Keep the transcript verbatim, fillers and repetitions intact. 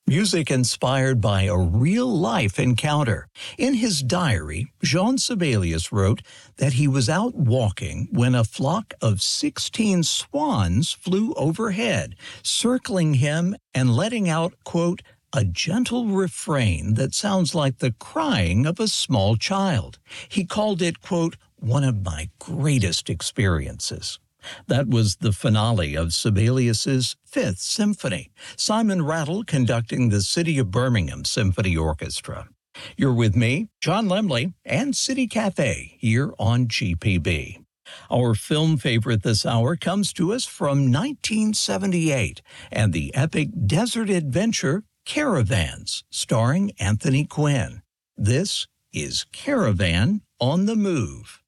Music inspired by a real-life encounter. In his diary, Jean Sibelius wrote that he was out walking when a flock of sixteen swans flew overhead, circling him and letting out, quote, a gentle refrain that sounds like the crying of a small child. He called it, quote, one of my greatest experiences. That was the finale of Sibelius's Fifth Symphony, Simon Rattle conducting the City of Birmingham Symphony Orchestra. You're with me, John Lemley, and City Cafe here on G P B. Our film favorite this hour comes to us from nineteen seventy-eight and the epic desert adventure Caravans, starring Anthony Quinn. This is Caravan on the Move.